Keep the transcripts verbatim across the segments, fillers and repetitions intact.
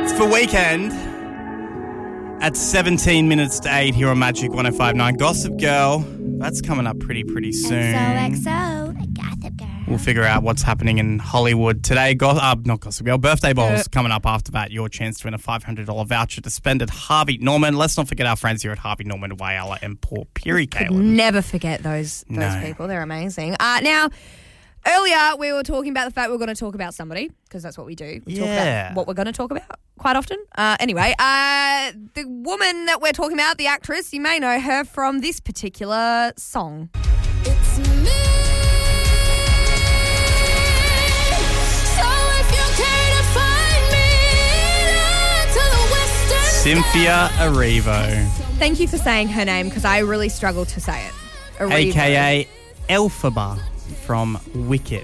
For Weekend at seventeen minutes to eight here on Magic one oh five point nine. Gossip Girl, that's coming up pretty, pretty soon. X O X O, Gossip Girl. We'll figure out what's happening in Hollywood today. Go- uh, not Gossip Girl, Birthday Bowls coming up after that. Your chance to win a five hundred dollars voucher to spend at Harvey Norman. Let's not forget our friends here at Harvey Norman, Wayala and Port Pirie, Kaylin. Never forget those those No. people. They're amazing. Uh, now, earlier we were talking about the fact we we're going to talk about somebody, because that's what we do. We talk Yeah. about what we're going to talk about quite often. Uh, anyway, uh, the woman that we're talking about, the actress, you may know her from this particular song. It's me. So if you care to find me to the western Cynthia Erivo, Thank you for saying her name, because I really struggle to say it. Erivo. a k a. Elphaba from Wicked.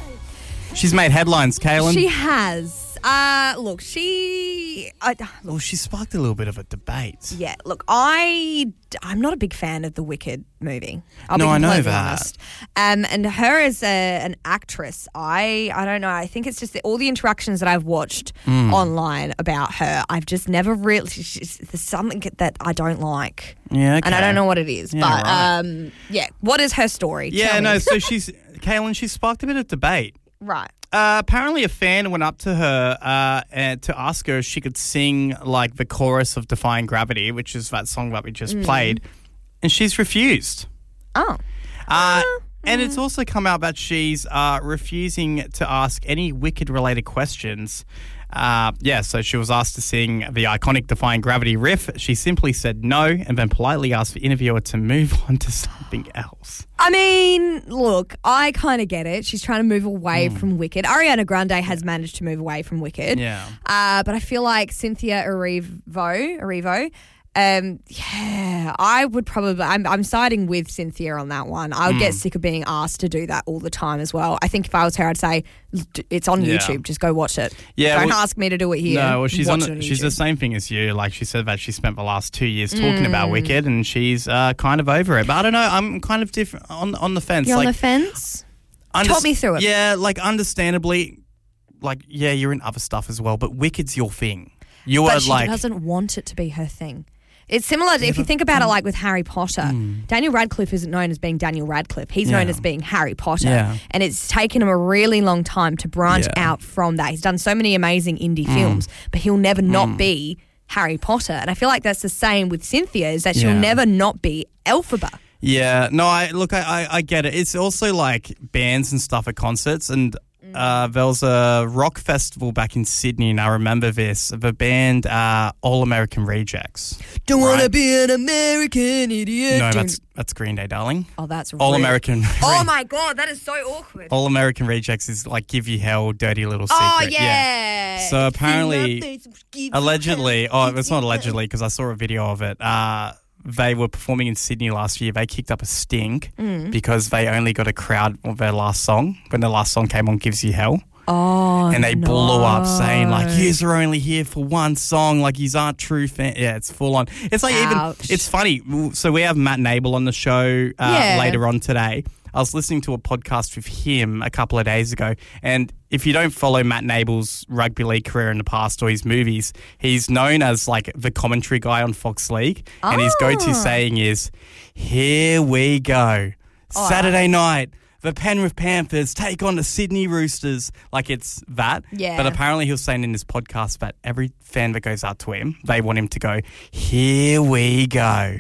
She's made headlines, Kaylin. She has. Uh, look, she... I, Well, she sparked a little bit of a debate. Yeah, look, I, I'm not a big fan of the Wicked movie. I'll No, be I know completely that. honest. Um, and her as a, an actress, I, I don't know. I think it's just that all the interactions that I've watched Mm. online about her, I've just never really. she's- There's something that I don't like, Yeah, okay. and I don't know what it is. Yeah, but right. um, yeah, what is her story? Yeah, Tell me. no, so she's, Kaylin, she sparked a bit of debate. right. Uh, apparently a fan went up to her uh, and to ask her if she could sing like the chorus of Defying Gravity, which is that song that we just Mm. played, and she's refused. Oh, Uh, and it's also come out that she's uh, refusing to ask any Wicked-related questions. Uh, yeah, so she was asked to sing the iconic Defying Gravity riff. She simply said no and then politely asked the interviewer to move on to something else. I mean, look, I kind of get it. She's trying to move away Hmm. from Wicked. Ariana Grande has managed to move away from Wicked. Yeah. Uh, but I feel like Cynthia Erivo, Erivo, um, yeah, I would probably, I'm, I'm siding with Cynthia on that one. I would Hmm. get sick of being asked to do that all the time as well. I think if I was her, I'd say, it's on Yeah. YouTube, just go watch it. Yeah, Don't well- ask me to do it here. No, well, she's watch on. it on She's YouTube. the same thing as you. Like she said that she spent the last two years talking Mm. about Wicked, and she's uh, kind of over it. But I don't know. I'm kind of different on on the fence. You're like, on the fence? underst- Talk me through it. Yeah, like understandably, like yeah, you're in other stuff as well, but Wicked's your thing. You But are she like doesn't want it to be her thing. It's similar to, if you think about it like with Harry Potter, Daniel Radcliffe isn't known as being Daniel Radcliffe. He's known Hmm. Yeah. as being Harry Potter. Yeah. And it's taken him a really long time to branch Yeah. out from that. He's done so many amazing indie Hmm. films, but he'll never not be Harry Potter. And I feel like that's the same with Cynthia, is that she'll Yeah. never not be Elphaba. Yeah, no, I look, I, I, I get it. It's also like bands and stuff at concerts, and uh, there was a rock festival back in Sydney, and I remember this. The band uh, All American Rejects. Don't want to Right. be an American idiot. No, Don't- that's that's Green Day, darling. oh, that's All real. American. Oh, my God, that is so awkward. All American Rejects is like Give You Hell, Dirty Little Secret. Oh, yeah. So apparently, Give you allegedly, hell. oh, it's not allegedly because I saw a video of it. Uh, they were performing in Sydney last year. They kicked up a stink Mm. because they only got a crowd of their last song. When the last song came on, Gives You Hell. Oh, And they no. blew up saying like, yous are only here for one song, like yous aren't true fans. Yeah, it's full on. It's like Ouch. even, it's funny. So we have Matt Nable on the show uh, Yeah. later on today. I was listening to a podcast with him a couple of days ago. And if you don't follow Matt Nable's rugby league career in the past or his movies, he's known as like the commentary guy on Fox League. And his go-to Ah. saying is, here we go. Oh, Saturday night. The Penrith Panthers take on the Sydney Roosters. Like it's that. Yeah. But apparently he was saying in his podcast that every fan that goes out to him, they want him to go, here we go.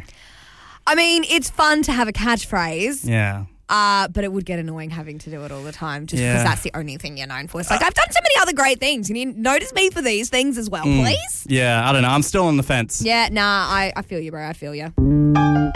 I mean, it's fun to have a catchphrase, Yeah. uh, but it would get annoying having to do it all the time just Yeah. because that's the only thing you're known for. It's like, I've done so many other great things. Can you notice me for these things as well, please? Yeah, I don't know. I'm still on the fence. Yeah, nah, I, I feel you, bro. I feel you.